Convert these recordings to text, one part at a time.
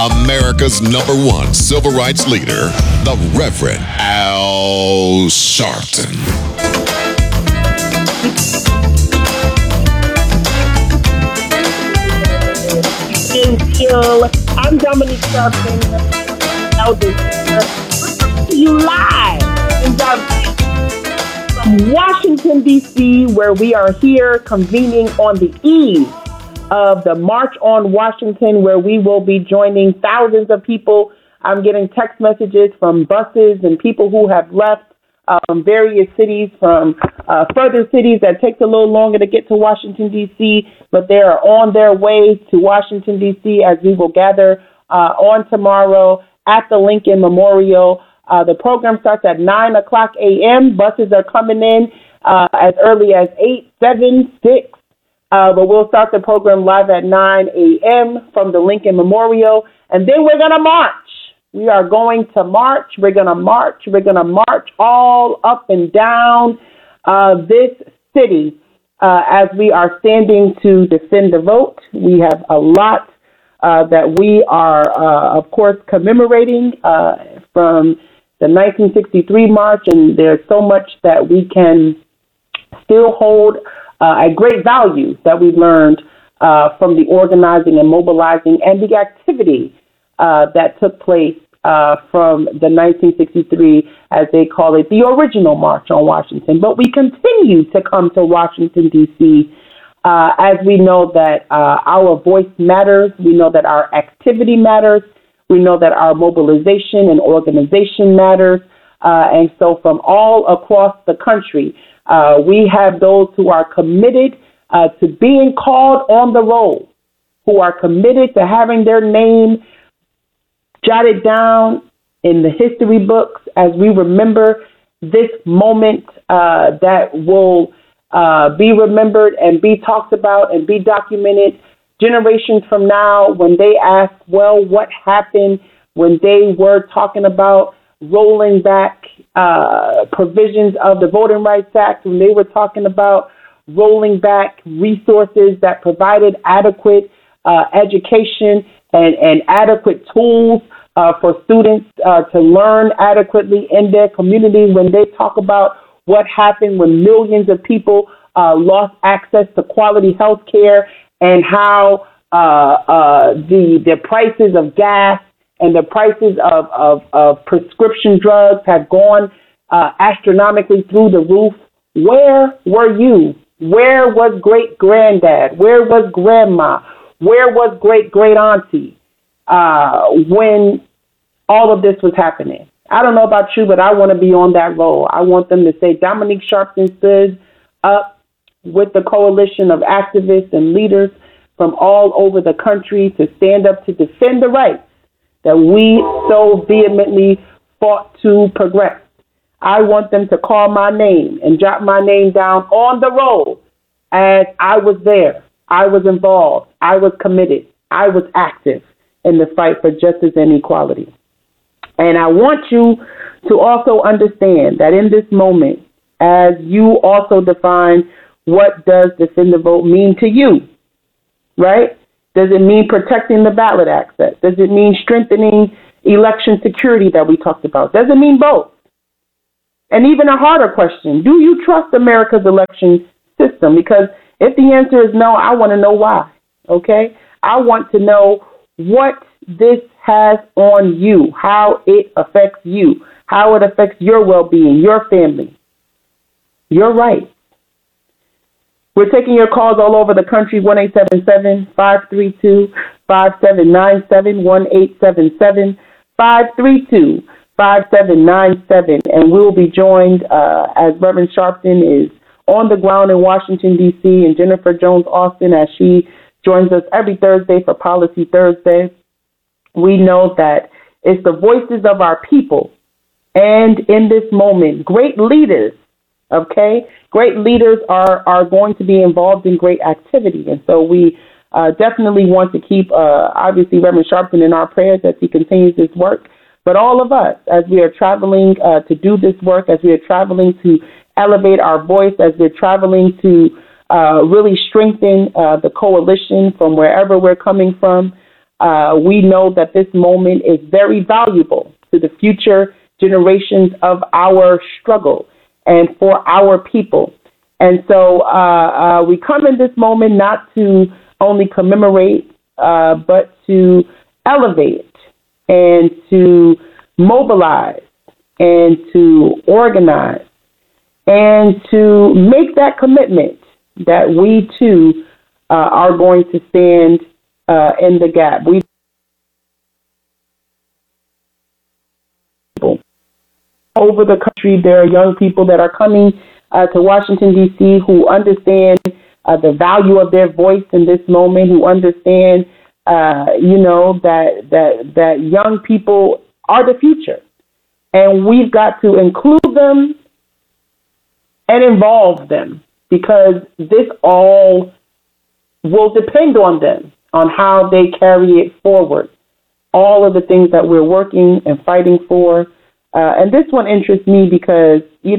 America's #1 civil rights leader, the Reverend Al Sharpton. Thank you. I'm Dominique Sharpton, eldest. You live in from Washington, D.C., where we are here convening on the eve of the March on Washington, where we will be joining thousands of people. I'm getting text messages from buses and people who have left various cities, from further cities that takes a little longer to get to Washington, D.C., but they are on their way to Washington, D.C., as we will gather on tomorrow at the Lincoln Memorial. The program starts at 9 o'clock a.m. Buses are coming in as early as 8, 7, 6. But we'll start the program live at 9 a.m. from the Lincoln Memorial. And then we're going to march. We are going to march. We're going to march. We're going to march all up and down this city as we are standing to defend the vote. We have a lot that we are, of course, commemorating from the 1963 march. And there's so much that we can still hold a great value that we've learned from the organizing and mobilizing and the activity that took place from the 1963, as they call it, the original March on Washington. But we continue to come to Washington, D.C., as we know that our voice matters. We know that our activity matters. We know that our mobilization and organization matters. And so from all across the country, we have those who are committed to being called on the roll, who are committed to having their name jotted down in the history books as we remember this moment that will be remembered and be talked about and be documented generations from now, when they ask, well, what happened when they were talking about rolling back provisions of the Voting Rights Act, when they were talking about rolling back resources that provided adequate education and adequate tools for students to learn adequately in their community, when they talk about what happened when millions of people lost access to quality health care, and how the prices of gas and the prices of prescription drugs have gone astronomically through the roof. Where were you? Where was great-granddad? Where was grandma? Where was great-great-auntie when all of this was happening? I don't know about you, but I want to be on that roll. I want them to say Dominique Sharpton stood up with the coalition of activists and leaders from all over the country to stand up to defend the rights that we so vehemently fought to progress. I want them to call my name and jot my name down on the roll as I was there. I was involved. I was committed. I was active in the fight for justice and equality. And I want you to also understand that in this moment, as you also define what does defend the vote mean to you, right? Does it mean protecting the ballot access? Does it mean strengthening election security that we talked about? Does it mean both? And even a harder question, do you trust America's election system? Because if the answer is no, I want to know why, okay? I want to know what this has on you, how it affects you, how it affects your well-being, your family, your rights. We're taking your calls all over the country, 1-877-532-5797, 1-877-532-5797, and we'll be joined as Reverend Sharpton is on the ground in Washington, D.C., and Jennifer Jones-Austin as she joins us every Thursday for Policy Thursday. We know that it's the voices of our people, and in this moment, great leaders, okay? Great leaders are going to be involved in great activity. And so we definitely want to keep, obviously, Reverend Sharpton in our prayers as he continues his work. But all of us, as we are traveling to do this work, as we are traveling to elevate our voice, as we're traveling to really strengthen the coalition from wherever we're coming from, We know that this moment is very valuable to the future generations of our struggle and for our people. And so we come in this moment not to only commemorate, but to elevate and to mobilize and to organize and to make that commitment that we too are going to stand in the gap. We over the country, there are young people that are coming to Washington, D.C. who understand the value of their voice in this moment, who understand, that young people are the future. And we've got to include them and involve them because this all will depend on them, on how they carry it forward. All of the things that we're working and fighting for. And this one interests me because,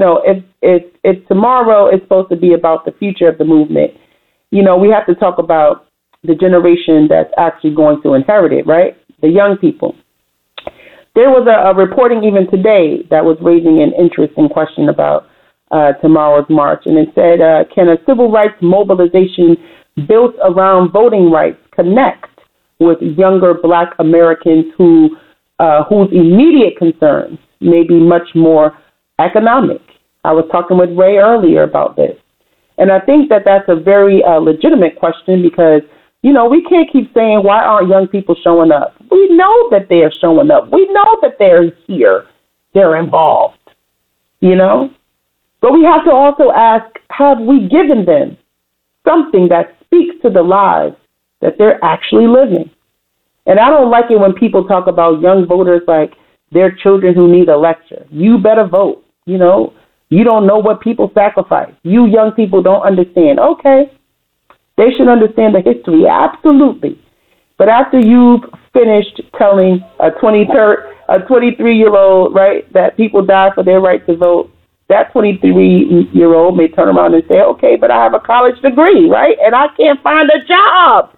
if tomorrow is supposed to be about the future of the movement, we have to talk about the generation that's actually going to inherit it, right? The young people. There was a reporting even today that was raising an interesting question about tomorrow's march. And it said, can a civil rights mobilization built around voting rights connect with younger Black Americans whose immediate concerns may be much more economic? I was talking with Ray earlier about this. And I think that that's a very legitimate question because, we can't keep saying, why aren't young people showing up? We know that they are showing up. We know that they're here. They're involved, But we have to also ask, have we given them something that speaks to the lives that they're actually living? And I don't like it when people talk about young voters like they're children who need a lecture. You better vote. You don't know what people sacrifice. You young people don't understand. Okay. They should understand the history. Absolutely. But after you've finished telling a 23-year-old, right, that people die for their right to vote, that 23-year-old may turn around and say, okay, but I have a college degree, right, and I can't find a job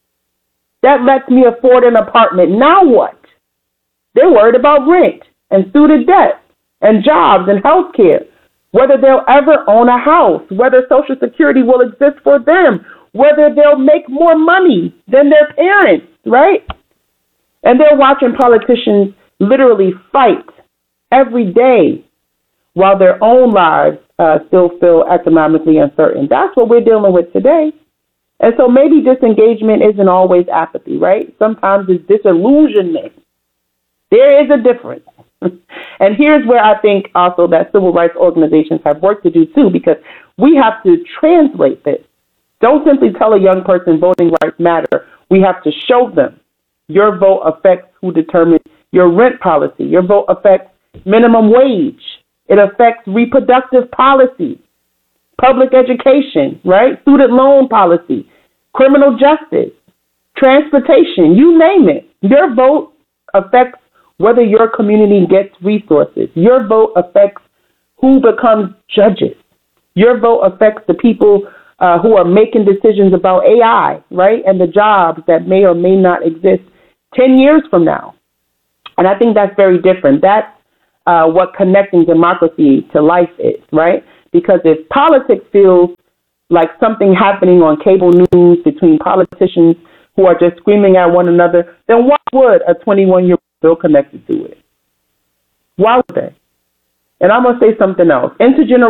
that lets me afford an apartment. Now what? They're worried about rent and student debt and jobs and health care, whether they'll ever own a house, whether Social Security will exist for them, whether they'll make more money than their parents, right? And they're watching politicians literally fight every day while their own lives still feel economically uncertain. That's what we're dealing with today. And so maybe disengagement isn't always apathy, right? Sometimes it's disillusionment. There is a difference. And here's where I think also that civil rights organizations have work to do too, because we have to translate this. Don't simply tell a young person voting rights matter. We have to show them your vote affects who determines your rent policy. Your vote affects minimum wage. It affects reproductive policy, public education, right? Student loan policy, criminal justice, transportation, you name it. Your vote affects whether your community gets resources. Your vote affects who becomes judges. Your vote affects the people who are making decisions about AI, right, and the jobs that may or may not exist 10 years from now. And I think that's very different. That's what connecting democracy to life is, right? Because if politics feels like something happening on cable news between politicians who are just screaming at one another, then why would a 21-year-old feel connected to it? Why would they? And I'm going to say something else. Intergenerational